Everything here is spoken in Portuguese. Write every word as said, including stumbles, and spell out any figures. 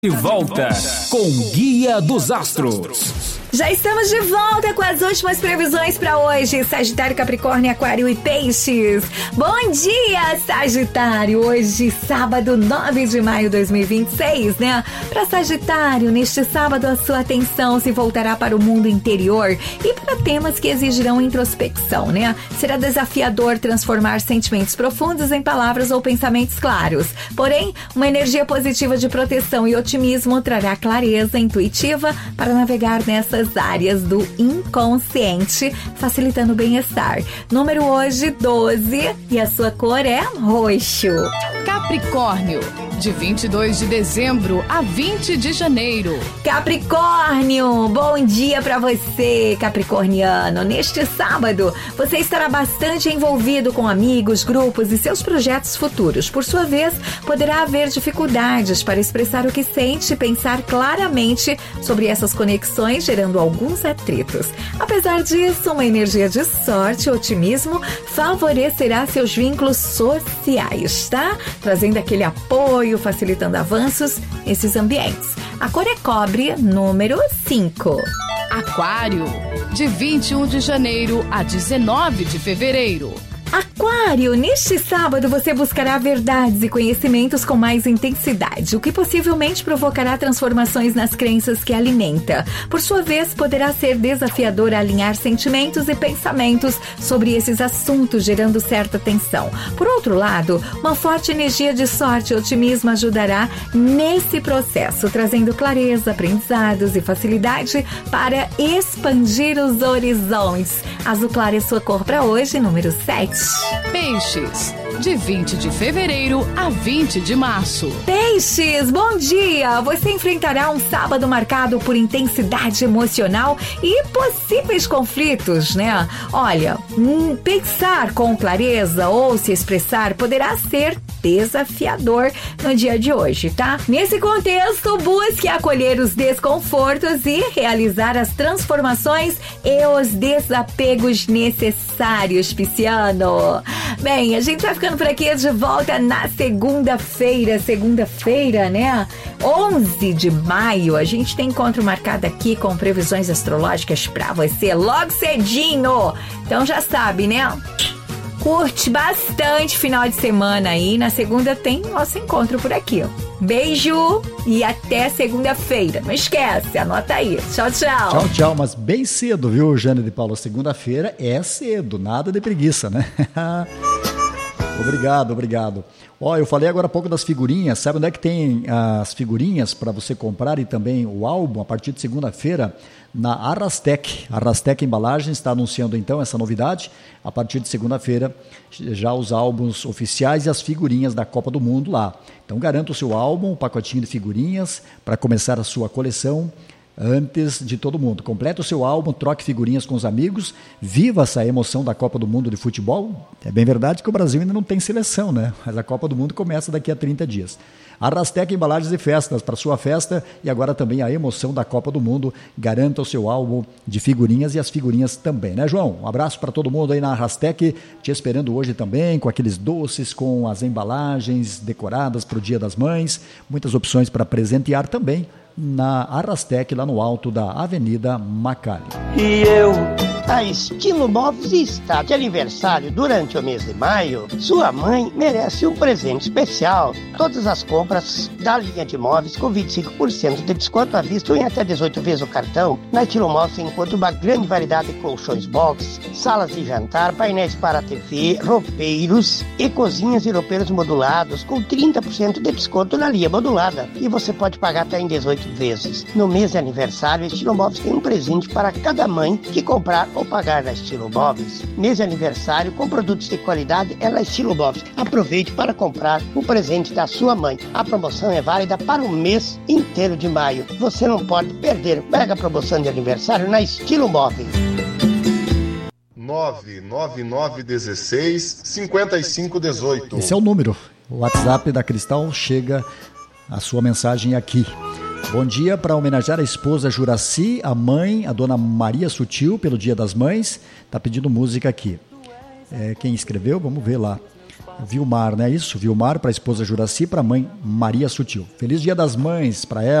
De volta com Guia dos Astros. Já estamos de volta com as últimas previsões para hoje. Sagitário, Capricórnio, Aquário e Peixes. Bom dia, Sagitário. Hoje, sábado, nove de maio de dois mil e vinte e seis, né? Para Sagitário, neste sábado, a sua atenção se voltará para o mundo interior e para temas que exigirão introspecção, né? Será desafiador transformar sentimentos profundos em palavras ou pensamentos claros. Porém, uma energia positiva de proteção e otimismo trará clareza intuitiva para navegar nessas áreas do inconsciente, facilitando o bem-estar. Número hoje, doze, e a sua cor é roxo. Capricórnio, de vinte e dois de dezembro a vinte de janeiro. Capricórnio, bom dia para você, capricorniano. Neste sábado, você estará bastante envolvido com amigos, grupos e seus projetos futuros. Por sua vez, poderá haver dificuldades para expressar o que sente e pensar claramente sobre essas conexões, gerando alguns atritos. Apesar disso, uma energia de sorte e otimismo favorecerá seus vínculos sociais, tá? Trazendo aquele apoio, facilitando avanços nesses ambientes. A cor é cobre, número cinco. Aquário, de vinte e um de janeiro a dezenove de fevereiro. Aquário, neste sábado você buscará verdades e conhecimentos com mais intensidade, o que possivelmente provocará transformações nas crenças que alimenta. Por sua vez, poderá ser desafiador alinhar sentimentos e pensamentos sobre esses assuntos, gerando certa tensão. Por outro lado, uma forte energia de sorte e otimismo ajudará nesse processo, trazendo clareza, aprendizados e facilidade para expandir os horizontes. Azul claro é sua cor para hoje, número sete. Peixes, de vinte de fevereiro a vinte de março. Peixes, bom dia! Você enfrentará um sábado marcado por intensidade emocional e possíveis conflitos, né? Olha, hum, pensar com clareza ou se expressar poderá ser desafiador no dia de hoje, tá? Nesse contexto, busque acolher os desconfortos e realizar as transformações e os desapegos necessários, pisciano. Bem, a gente vai ficando por aqui de volta na segunda-feira, segunda-feira, né? onze de maio, a gente tem encontro marcado aqui com previsões astrológicas pra você logo cedinho. Então já sabe, né? Curte bastante final de semana aí. Na segunda tem nosso encontro por aqui. Beijo e até segunda-feira. Não esquece, anota aí. Tchau, tchau. Tchau, tchau. Mas bem cedo, viu, Jane de Paula? Segunda-feira é cedo, nada de preguiça, né? Obrigado, obrigado. Ó, eu falei agora há pouco das figurinhas. Sabe onde é que tem as figurinhas para você comprar e também o álbum a partir de segunda-feira? Na Arrastec. A Arrastec Embalagens está anunciando então essa novidade. A partir de segunda-feira, já os álbuns oficiais e as figurinhas da Copa do Mundo lá. Então garanta o seu álbum, um pacotinho de figurinhas para começar a sua coleção antes de todo mundo. Completa o seu álbum, troque figurinhas com os amigos, viva essa emoção da Copa do Mundo de futebol. É bem verdade que o Brasil ainda não tem seleção, né? Mas a Copa do Mundo começa daqui a trinta dias. Arrastec Embalagens e Festas, para sua festa e agora também a emoção da Copa do Mundo. Garanta o seu álbum de figurinhas e as figurinhas também, né, João? Um abraço para todo mundo aí na Arrastec, te esperando hoje também com aqueles doces, com as embalagens decoradas para o Dia das Mães, muitas opções para presentear também na Arrastec, lá no alto da Avenida Macali. E eu, a Estilo Móveis está de aniversário durante o mês de maio. Sua mãe merece um presente especial. Todas as compras da linha de móveis com vinte e cinco por cento de desconto à vista ou em até dezoito vezes o cartão. Na Estilo Móveis você encontra uma grande variedade de colchões box, salas de jantar, painéis para T V, roupeiros e cozinhas e roupeiros modulados com trinta por cento de desconto na linha modulada. E você pode pagar até em dezoito vezes. No mês de aniversário, a Estilo Móveis tem um presente para cada mãe que comprar ou pagar na Estilo Móveis. Mês de aniversário com produtos de qualidade é na Estilo Móveis. Aproveite para comprar o presente da sua mãe. A promoção é válida para o mês inteiro de maio. Você não pode perder. Mega promoção de aniversário na Estilo Móveis. nove nove nove um seis cinco cinco um oito. Esse é o número. O WhatsApp da Cristal chega a sua mensagem aqui. Bom dia, para homenagear a esposa Juraci, a mãe, a dona Maria Sutil, pelo Dia das Mães. Está pedindo música aqui. É, quem escreveu? Vamos ver lá. Vilmar, né? Isso, Vilmar para a esposa Juraci, para a mãe Maria Sutil. Feliz Dia das Mães para ela.